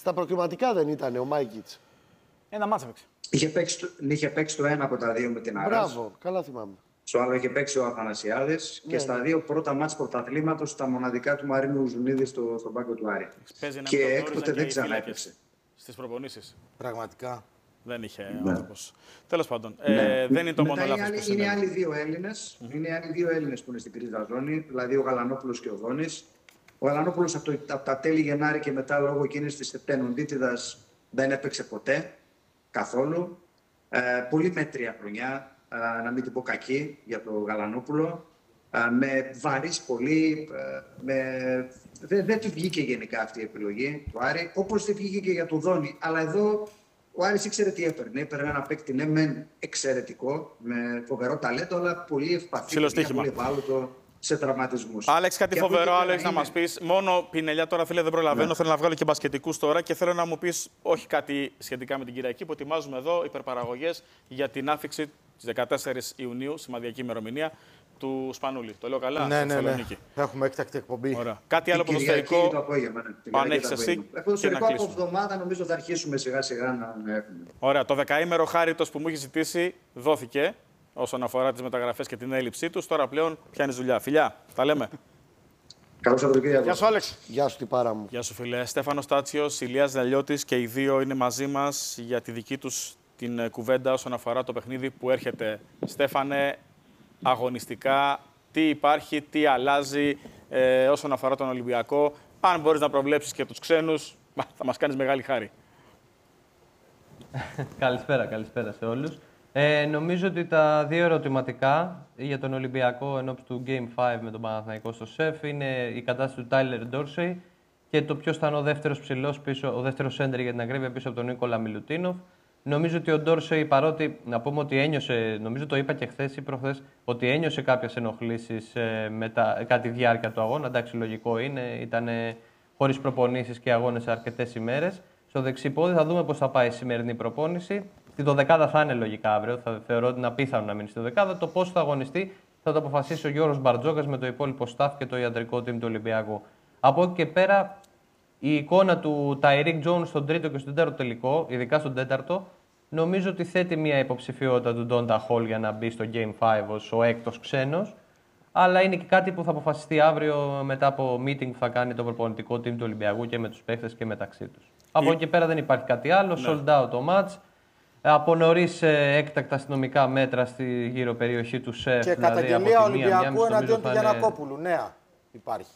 Στα προκριματικά δεν ήταν ο Μάικιτς? Ένα μάτς έπαιξε. Είχε παίξει το ένα από τα δύο με την Άρας. Μπράβο, καλά θυμάμαι. Στο άλλο είχε παίξει ο Αθανασιάδης και στα δύο πρώτα μάτς πρωταθλήματος τα μοναδικά του Μαρίνου Ζουνίδη στον πάγκο του Άρη. Και έκτοτε δεν ξαναέπαιξε. Στις προπονήσεις. Πραγματικά. Δεν είχε άνθρωπος. Τέλος πάντων, δεν είναι το μόνο λάθος που συνέβη. Είναι άλλοι δύο Έλληνες. Είναι άλλοι δύο Έλληνες που είναι στην κρίζα ζώνη, δηλαδή ο Γαλανόπουλος και ο Δόνης. Ο Γαλανόπουλος από τα τέλη Γενάρη και μετά, λόγω εκείνης της τενοντίτιδας, δεν έπαιξε ποτέ. Καθόλου. Πολύ μέτρια χρονιά, να μην την πω κακή, για τον Γαλανόπουλο. Με βαρύς πολύ. Δεν του βγήκε γενικά αυτή η επιλογή του Άρη, όπως δεν βγήκε και για τον Δόνη. Αλλά εδώ ο Άρης ήξερε τι έπαιρνε. Έπαιρνε ένα παίκτη, ναι, μεν εξαιρετικό, με φοβερό ταλέντο, αλλά πολύ ευπαθή, πολύ ευάλωτο σε τραυματισμούς. Άλεξ, κάτι φοβερό άλλο έχεις να μας πεις. Μόνο πινελιά τώρα, φίλε, δεν προλαβαίνω. Ναι. Θέλω να βγάλω και μπασκετικούς τώρα και θέλω να μου πεις όχι κάτι σχετικά με την Κυριακή που ετοιμάζουμε εδώ, υπερπαραγωγές για την άφιξη της 14 Ιουνίου, σημαδιακή ημερομηνία, του Σπανούλη. Το λέω καλά? Ναι. Έχουμε έκτακτη εκπομπή. Ωραία. Κάτι άλλο ποδοσφαιρικό που αν έχεις εσύ? Ποδοσφαιρικό από εβδομάδα νομίζω θα αρχίσουμε σιγά-σιγά να έχουμε. Ωραία. Το δεκαήμερο χάριτος που μου είχε ζητήσει δόθηκε όσον αφορά τις μεταγραφές και την έλλειψή τους. Τώρα πλέον πιάνεις δουλειά. Φιλιά, τα λέμε. Καλώς Σαββατοκύριακο. Γεια σου, Άλεξ. Γεια σου, τυπάρα μου. Γεια σου, φίλε. Στέφανος Τάτσιος, Ηλίας Δαλιώτης και οι δύο είναι μαζί μας για τη δική τους την κουβέντα όσον αφορά το παιχνίδι που έρχεται. Στέφανε, αγωνιστικά, τι υπάρχει, τι αλλάζει όσον αφορά τον Ολυμπιακό. Αν μπορείς να προβλέψεις και τους ξένους, θα μας κάνεις μεγάλη χάρη. Καλησπέρα σε όλους. Νομίζω ότι τα δύο ερωτηματικά για τον Ολυμπιακό ενόψει του Game 5 με τον Παναθηναϊκό στο ΣΕΦ είναι η κατάσταση του Τάιλερ Ντόρσεϊ και το ποιος θα είναι ο δεύτερος ψηλός πίσω, ο δεύτερος σέντερ για την ακρίβεια πίσω από τον Νίκολα Μιλουτίνοφ. Νομίζω ότι ο Ντόρσεϊ, παρότι να πούμε ότι ένιωσε, νομίζω το είπα και χθες ή προχθές, ότι ένιωσε κάποιες ενοχλήσεις κατά τη διάρκεια του αγώνα. Εντάξει, λογικό είναι, ήταν χωρίς προπονήσεις και αγώνες σε αρκετές ημέρες. Στο δεξιπόδι θα δούμε πώς θα πάει η σημερινή προπόνηση. Στην δωδεκάδα θα είναι λογικά αύριο. Θα θεωρώ ότι είναι απίθανο να μείνει στη δωδεκάδα. Το πώς θα αγωνιστεί θα το αποφασίσει ο Γιώργος Μπαρτζόκας με το υπόλοιπο staff και το ιατρικό team του Ολυμπιακού. Από εκεί και πέρα, η εικόνα του Ταϊρίκ Τζόουνς στον τρίτο και στον τέταρτο τελικό, ειδικά στον τέταρτο, νομίζω ότι θέτει μια υποψηφιότητα του Ντόντα Χολ για να μπει στο Game 5 ως ο έκτος ξένος. Αλλά είναι και κάτι που θα αποφασιστεί αύριο μετά από meeting που θα κάνει το προπονητικό team του Ολυμπιακού και με τους παίχτες και μεταξύ τους. Από εκεί και πέρα δεν υπάρχει κάτι άλλο. Ναι. Sold out το match. Από νωρίς έκτακτα αστυνομικά μέτρα στη γύρω περιοχή του ΣΕΦ. Και δηλαδή καταγγελία Ολυμπιακού εναντίον του Γιαννακόπουλου. Νέα υπάρχει.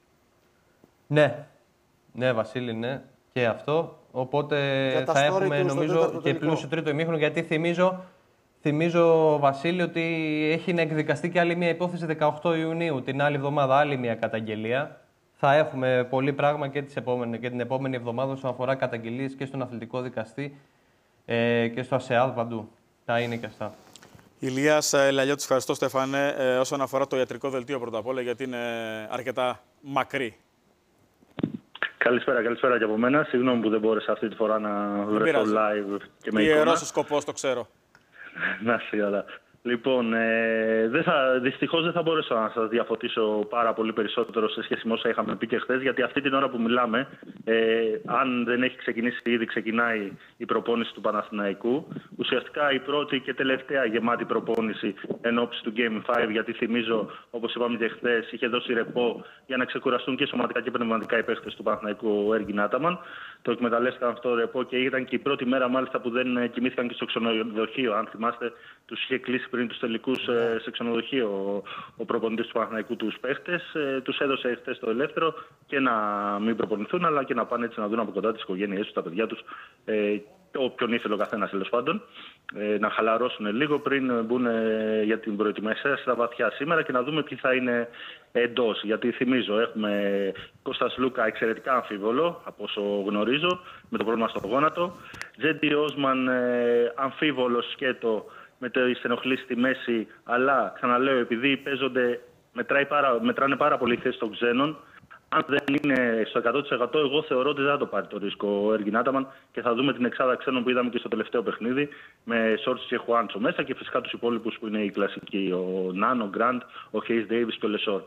Ναι, Βασίλη, ναι. Και αυτό. Οπότε θα έχουμε νομίζω και πλούσιο τρίτο ημίχρονο. Γιατί θυμίζω, Βασίλη, ότι έχει να εκδικαστεί και άλλη μια υπόθεση 18 Ιουνίου. Την άλλη εβδομάδα άλλη μια καταγγελία. Θα έχουμε πολύ πράγμα και την επόμενη εβδομάδα όσον αφορά καταγγελίες και στον αθλητικό δικαστή και στο ΑΣΕΑΔ παντού. Θα είναι και αυτά. Ηλίας Λαλιώτης, ευχαριστώ Στέφανε. Όσον αφορά το ιατρικό δελτίο πρώτα απ' όλα, γιατί είναι αρκετά μακρύ. Καλησπέρα και από μένα. Συγγνώμη που δεν μπόρεσα αυτή τη φορά να βρεθώ live και με εικόνα. Ιερός ο σκοπός, το ξέρω. Να είσαι καλά. Λοιπόν, δυστυχώς δεν θα μπορέσω να σας διαφωτίσω πάρα πολύ περισσότερο σε σχέση με όσα είχαμε πει και χθες, γιατί αυτή την ώρα που μιλάμε, αν δεν έχει ξεκινήσει ήδη, ξεκινάει η προπόνηση του Παναθηναϊκού. Ουσιαστικά η πρώτη και τελευταία γεμάτη προπόνηση εν ώψη του Game 5, γιατί θυμίζω, όπως είπαμε και χθες, είχε δώσει ρεπό για να ξεκουραστούν και σωματικά και πνευματικά οι παίχτες του Παναθηναϊκού, ο Έργιν Άταμαν. Το εκμεταλλεύτηκαν αυτό το ρεπό και ήταν και η πρώτη μέρα μάλιστα που δεν κοιμήθηκαν και στο ξενοδοχείο. Αν θυμάστε, τους είχε κλείσει πριν τους τελικούς σε ξενοδοχείο ο προπονητής του Παναθηναϊκού τους παίχτες. Τους έδωσε χθες το ελεύθερο και να μην προπονηθούν, αλλά και να πάνε έτσι να δουν από κοντά τις οικογένειές τους, τα παιδιά τους, όποιον ήθελε ο καθένας τέλος πάντων, να χαλαρώσουν λίγο πριν μπουν για την προετοιμασία στα βαθιά σήμερα και να δούμε ποιοι θα είναι εντός. Γιατί θυμίζω, έχουμε Κώστας Λούκα εξαιρετικά αμφίβολο, από όσο γνωρίζω, με το πρόβλημα στο γόνατο. Τζέντι Όσμαν αμφίβολο σκέτο, με τη στενοχλήση στη μέση, αλλά ξαναλέω, επειδή μετράνε πάρα πολύ θέση των ξένων, αν δεν είναι στο 100%, εγώ θεωρώ ότι δεν θα το πάρει το ρίσκο ο Έργιν Άταμαν και θα δούμε την εξάδα ξένων που είδαμε και στο τελευταίο παιχνίδι, με Σόρτς και Χουάντσο μέσα και φυσικά τους υπόλοιπους που είναι οι κλασικοί, ο Νάν, ο Γκραντ, ο Χέις Ντέιβις και ο Λεσόρ.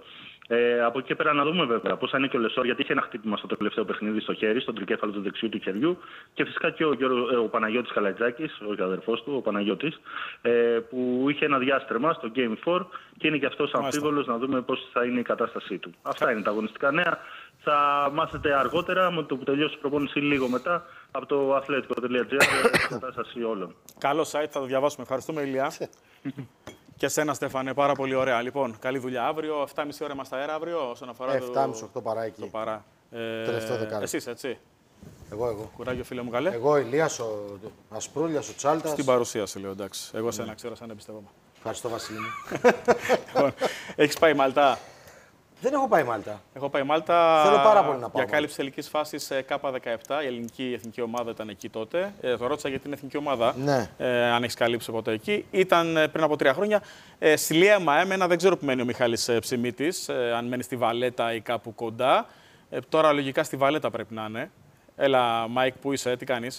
Από εκεί και πέρα να δούμε βέβαια πώς θα είναι και ο Λεσόρ, γιατί είχε ένα χτύπημα στο τελευταίο παιχνίδι στο χέρι, στον τρικέφαλο του δεξιού του χεριού. Και φυσικά και ο Παναγιώτης Καλατζάκης, ο αδερφός του, ο Παναγιώτης, που είχε ένα διάστρεμα στο Game 4 και είναι και αυτός αμφίβολος να δούμε πώς θα είναι η κατάστασή του. Αυτά είναι τα αγωνιστικά νέα. Θα μάθετε αργότερα, με το που τελειώσει η προπόνηση λίγο μετά, από το athletic.gr την κατάσταση όλων. Καλό site, θα το διαβάσουμε. Ευχαριστούμε, Ηλία. Και εσένα, Στέφανε, πάρα πολύ ωραία. Λοιπόν, καλή δουλειά αύριο. 7.30 ώρα είμαστε αέρα αύριο, όσον αφορά 7.30-8 παρά εκεί. το παρά. Τελευταίο δεκάλεπτο. Εσείς, έτσι. Εγώ. Κουράγιο, φίλε μου, καλέ. Εγώ, Ηλίας, ο Ασπρούλιας, ο Τσάλτας. Στην παρουσίαση, λέω, εντάξει. Εγώ σένα ξέρω, σαν εμπιστεύομαι. Ευχαριστώ, Βασίλη μου. Λοιπόν, έχεις πάει Μαλτά? Δεν έχω πάει Μάλτα. Έχω πάει Μάλτα. Θέλω πάρα πολύ να πάω. Για κάλυψη τελικής φάσης K17. Η ελληνική εθνική ομάδα ήταν εκεί τότε. Το ρώτησα για την εθνική ομάδα. Ναι. Αν έχει καλύψει ποτέ εκεί. Ήταν πριν από 3 χρόνια. Στη Λίαμα έμενα, δεν ξέρω που μένει ο Μιχάλης Ψημίτης. Αν μένει στη Βαλέτα ή κάπου κοντά. Τώρα λογικά στη Βαλέτα πρέπει να είναι. Έλα, Μάικ, πού είσαι, τι κάνεις?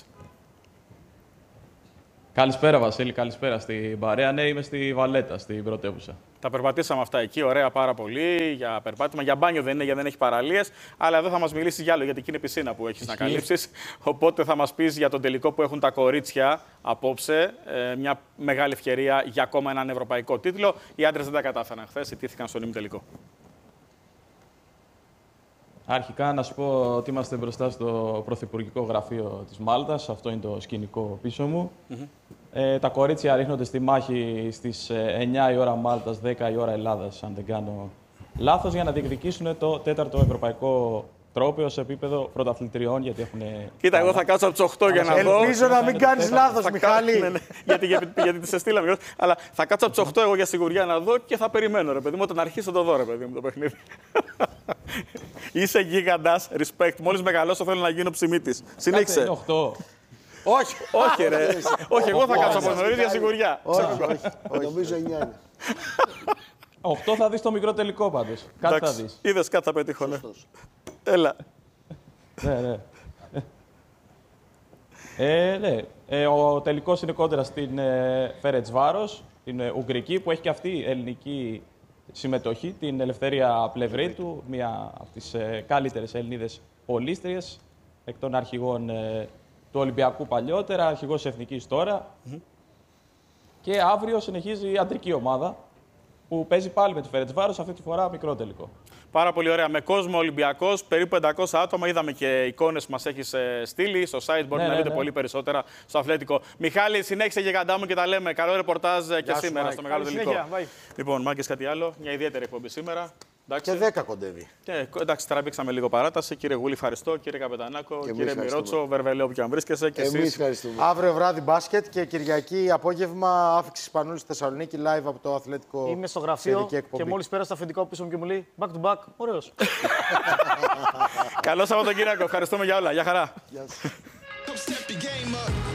Καλησπέρα, Βασίλη, καλησπέρα στην παρέα. Ναι, είμαι στη Βαλέτα, στην πρωτεύουσα. Τα περπατήσαμε αυτά εκεί, ωραία πάρα πολύ για περπάτημα. Για μπάνιο δεν είναι, γιατί δεν έχει παραλίες. Αλλά εδώ θα μας μιλήσεις για άλλο, γιατί εκεί είναι πισίνα που έχεις να καλύψεις. Οπότε θα μας πεις για τον τελικό που έχουν τα κορίτσια απόψε. Μια μεγάλη ευκαιρία για ακόμα έναν ευρωπαϊκό τίτλο. Οι άντρες δεν τα κατάφεραν χθες, ιτήθηκαν στον ημιτελικό. Αρχικά να σου πω ότι είμαστε μπροστά στο Πρωθυπουργικό Γραφείο της Μάλτας. Αυτό είναι το σκηνικό πίσω μου. Τα κορίτσια ρίχνονται στη μάχη στις 9 η ώρα Μάλτας, 10 η ώρα Ελλάδας, αν δεν κάνω λάθος, για να διεκδικήσουν το 4ο ευρωπαϊκό τρόπαιο σε επίπεδο πρωταθλητριών, γιατί έχουν... Κοίτα, εγώ θα κάτσω από τις 8 για να δω. Ελπίζω να μην κάνεις λάθος, Μιχάλη. Ναι, γιατί τις στείλαμε. Αλλά θα κάτσω από τις 8 εγώ για σιγουριά να δω και θα περιμένω, ρε παιδί μου. Όταν αρχίσει το δω, ρε παιδί μου, το παιχνίδι. Είσαι γίγαντας, respect. Μόλις μεγαλώσω θέλω να γίνω Ψημίτης. Συνέχισε. Είναι 8. Όχι. Όχι, ρε. Όχι, εγώ θα κάτσω από νωρίς για σιγουριά. Όχι, νομίζω 9 είναι. 8 θα δεις το μικρό τελικό πάντως. Κάτι θα δεις. Είδες, κάτι θα πετύχω, ναι. Έλα. Ναι. Ναι. Ο τελικός είναι κόντρα στην Φερετσβάρος, την Ουγγρική, που έχει και αυτή ελληνική συμμετοχή, την Ελευθερία Πλευρίτου, μία από τις καλύτερες Ελληνίδες πολίστριες, εκ των αρχηγών του Ολυμπιακού παλιότερα, αρχηγός εθνικής τώρα. Και αύριο συνεχίζει η αντρική ομάδα, που παίζει πάλι με τη Φερετσβάρος, αυτή τη φορά μικρό τελικό. Πάρα πολύ ωραία. Με κόσμο Ολυμπιακός, περίπου 500 άτομα. Είδαμε και εικόνες που μας έχεις στείλει. Στο site μπορείτε να δείτε πολύ περισσότερα στο Αθλέτικο. Μιχάλη, συνέχισε γιγαντά μου και τα λέμε. Καλό ρεπορτάζ και σήμερα στο μεγάλο τελικό. Λοιπόν, Μάγκες, κάτι άλλο. Μια ιδιαίτερη εκπομπή σήμερα. Και 10 κοντεύει. Εντάξει, τραβήξαμε λίγο παράταση. Κύριε Γούλη, ευχαριστώ. Κύριε Καπετανάκο, κύριε Μιρότσο, Βερβελέο, που αν βρίσκεσαι. Και εμείς ευχαριστούμε. Αύριο βράδυ μπάσκετ και Κυριακή απόγευμα άφηξη Ισπανούλη στη Θεσσαλονίκη live από το Αθλέτικο. Είμαι στο γραφείο και μόλις πέρασα το αφεντικό πίσω μου και μου λέει back to back. Ωραίος. Καλό Σαββατοκύριακο. Ευχαριστούμε για όλα. Γεια χαρά. Γεια σας.